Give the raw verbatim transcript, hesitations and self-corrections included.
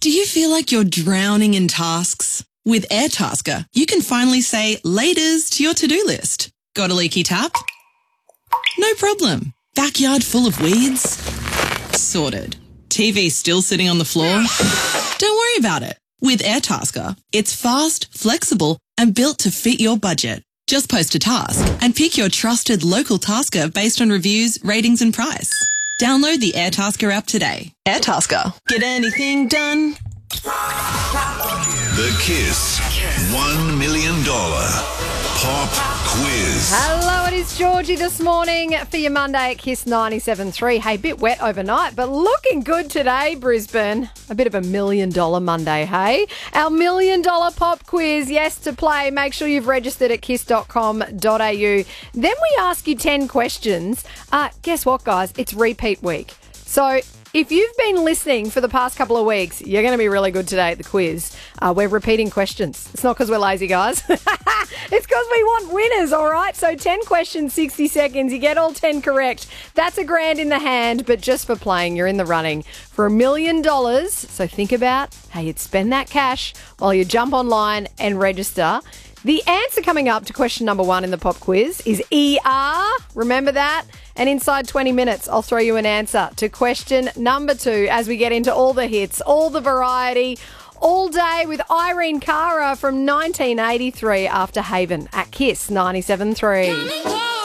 Do you feel like you're drowning in tasks? With Airtasker, you can finally say laters to your to-do list. Got a leaky tap? No problem. Backyard full of weeds? Sorted. T V still sitting on the floor? Don't worry about it. With Airtasker, it's fast, flexible, and built to fit your budget. Just post a task and pick your trusted local tasker based on reviews, ratings, and price. Download the Airtasker app today. Airtasker. Get anything done? The Kiss one million dollars Pop Quiz. Hello, it is Georgie this morning for your Monday at Kiss ninety-seven point three. Hey, bit wet overnight, but looking good today, Brisbane. A bit of a million dollar Monday, hey? Our million dollar pop quiz, yes, to play. Make sure you've registered at kiss dot com dot a u. Then we ask you ten questions. Uh, guess what, guys? It's repeat week. So if you've been listening for the past couple of weeks, you're going to be really good today at the quiz. Uh, we're repeating questions. It's not because we're lazy, guys. It's because we want winners, all right? So ten questions, sixty seconds. You get all ten correct. That's a grand in the hand, but just for playing, you're in the running for a million dollars. So think about how you'd spend that cash while you jump online and register. The answer coming up to question number one in the pop quiz is E R. Remember that? And inside twenty minutes, I'll throw you an answer to question number two as we get into all the hits, all the variety, all day with Irene Cara from nineteen eighty-three after Haven at Kiss ninety-seven point three.